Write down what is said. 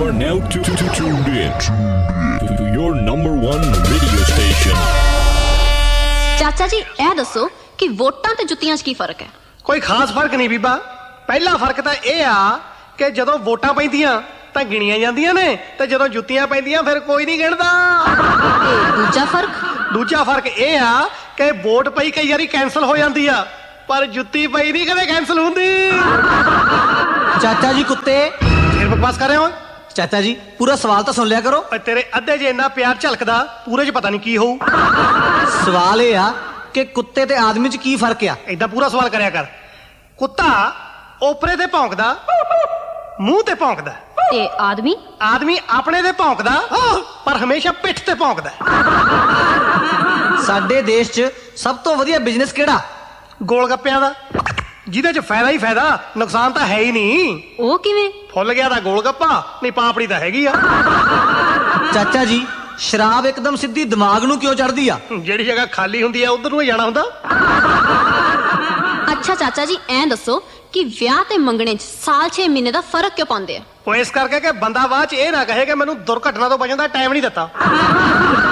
are now tuned in to your number one radio station. ਚਾਚਾ ਜੀ ਇਹ ਦੱਸੋ ਕਿ ਵੋਟਾਂ ਤੇ ਜੁੱਤੀਆਂ 'ਚ ਕੀ ਫਰਕ ਹੈ? ਕੋਈ ਖਾਸ ਫਰਕ ਨਹੀਂ ਬੀਬਾ। ਪਹਿਲਾ ਫਰਕ ਤਾਂ ਇਹ ਆ ਕਿ ਜਦੋਂ ਵੋਟਾਂ ਪੈਂਦੀਆਂ ਤਾਂ ਗਿਣੀਆਂ ਜਾਂਦੀਆਂ ਨੇ, ਤੇ ਜਦੋਂ ਜੁੱਤੀਆਂ ਪੈਂਦੀਆਂ ਫਿਰ ਕੋਈ ਨਹੀਂ ਗਿਣਦਾ। ਦੂਜਾ ਫਰਕ ਇਹ ਆ ਕਿ ਵੋਟ ਪਈ ਕਈ ਵਾਰੀ ਕੈਂਸਲ ਹੋ ਜਾਂਦੀ ਆ, ਪਰ ਜੁੱਤੀ ਪਈ ਨਹੀਂ ਕਦੇ ਕੈਂਸਲ ਹੁੰਦੀ। ਚਾਚਾ ਜੀ ਕੁੱਤੇ ਫਿਰ ਬਕਵਾਸ ਕਰ ਰਹੇ ਹੋ। ਚਾਚਾ ਜੀ ਪੂਰਾ ਸਵਾਲ ਤਾਂ ਸੁਣ ਲਿਆ ਕਰੋ। ਤੇਰੇ ਅੱਧੇ ਜੇ ਇੰਨਾ ਪਿਆਰ ਝਲਕਦਾ, ਪੂਰੇ 'ਚ ਪਤਾ ਨਹੀਂ ਕੀ ਹੋਊ। ਸਵਾਲ ਇਹ ਆ ਕਿ ਕੁੱਤੇ ਤੇ ਆਦਮੀ 'ਚ ਕੀ ਫਰਕ ਆ? ਏਦਾਂ ਪੂਰਾ ਸਵਾਲ ਕਰਿਆ ਕਰ। ਕੁੱਤਾ ਓਪਰੇ ਤੇ ਭੌਂਕਦਾ, ਮੂੰਹ ਤੇ ਭੌਂਕਦਾ, ਤੇ ਆਦਮੀ ਆਪਣੇ ਤੇ ਭੌਂਕਦਾ, ਪਰ ਹਮੇਸ਼ਾ ਪਿੱਠ ਤੇ ਭੌਂਕਦਾ। ਸਾਡੇ ਦੇਸ਼ 'ਚ ਸਭ ਤੋਂ ਵਧੀਆ ਬਿਜ਼ਨਸ ਕਿਹੜਾ? ਗੋਲ ਗੱਪਿਆਂ ਦਾ, ਜਿਹਦੇ 'ਚ ਫਾਇਦਾ ਹੀ ਫਾਇਦਾ, ਨੁਕਸਾਨ ਤਾਂ ਹੈ ਹੀ ਨਹੀਂ। ਉਹ ਕਿਵੇਂ? ਫੁੱਲ ਗਿਆ ਤਾਂ ਗੋਲ ਗੱਪਾ, ਨਹੀਂ ਪਾਪੜੀ ਤਾਂ ਹੈਗੀ ਆ। ਚਾਚਾ ਜੀ ਸ਼ਰਾਬ ਇੱਕਦਮ ਸਿੱਧੀ ਦਿਮਾਗ ਨੂੰ ਕਿਉਂ ਚੜਦੀ ਆ? ਜਿਹੜੀ ਜਗ੍ਹਾ ਖਾਲੀ ਹੁੰਦੀ ਆ ਉਧਰ ਨੂੰ ਹੀ ਜਾਣਾ ਹੁੰਦਾ। ਅੱਛਾ ਚਾਚਾ ਜੀ ਐਂ ਦੱਸੋ ਕਿ ਵਿਆਹ ਤੇ ਮੰਗਣੇ 'ਚ ਸਾਲ 6 ਮਹੀਨੇ ਦਾ ਫਰਕ ਕਿਉਂ ਪਾਉਂਦੇ ਆ? ਉਹ ਇਸ ਕਰਕੇ ਕਿ ਬੰਦਾ ਬਾਅਦ 'ਚ ਇਹ ਨਾ ਕਹੇ ਕਿ ਮੈਨੂੰ ਦੁਰਘਟਨਾ ਤੋਂ ਬਚਣ ਦਾ ਟਾਈਮ ਨਹੀਂ ਦਿੱਤਾ।